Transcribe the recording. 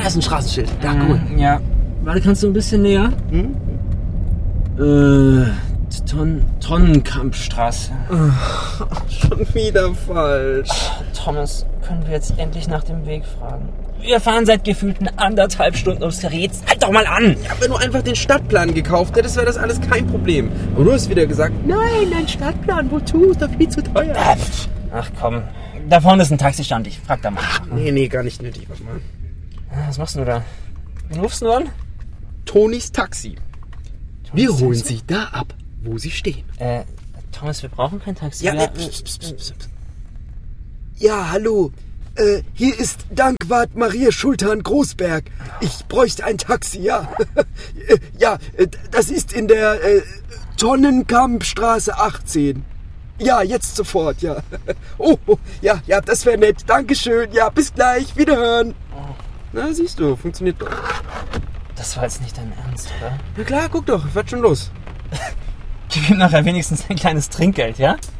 ist ein Straßenschild. Ja, cool. Ja. Warte, kannst du ein bisschen näher? Tonnenkampfstraße. Schon wieder falsch. Thomas, können wir jetzt endlich nach dem Weg fragen? Wir fahren seit gefühlten 1,5 Stunden ums Gerät. Halt doch mal an! Ja, wenn du einfach den Stadtplan gekauft hättest, wäre das alles kein Problem. Aber du hast wieder gesagt, nein, ein Stadtplan, wozu? Ist doch viel zu teuer. Ach komm, da vorne ist ein Taxistand. Ich frag da mal. Nee, gar nicht nötig. Warte mal. Was machst du da? Wen rufst du an? Tonys Taxi. Wir holen sie da ab, wo sie stehen. Thomas, wir brauchen kein Taxi. Ja, ja, hallo. Hier ist Dankwart Maria Schultan Großberg. Ich bräuchte ein Taxi, ja. Ja, das ist in der Tonnenkampfstraße 18. Ja, jetzt sofort, ja. Oh, ja, das wäre nett. Dankeschön. Ja, bis gleich. Wiederhören. Na, siehst du, funktioniert doch. Das war jetzt nicht dein Ernst, oder? Na klar, guck doch, wird schon los. Gib ihm nachher wenigstens ein kleines Trinkgeld, ja?